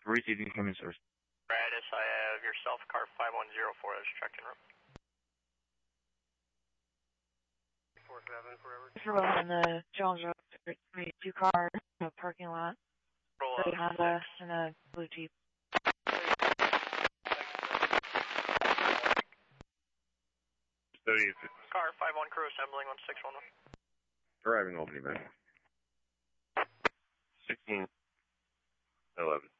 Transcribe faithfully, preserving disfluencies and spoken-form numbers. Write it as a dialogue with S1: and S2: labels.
S1: Receiving human source.
S2: Radis, I have yourself, car five one zero four, that's checked in room.
S3: four seven forever.
S4: We're in the Jones Road, two car in a parking lot.
S2: Roll
S4: Gray Honda and a blue Jeep.
S2: Car five one crew assembling one six one one.
S5: Arriving Albany, man.
S1: sixteen eleven.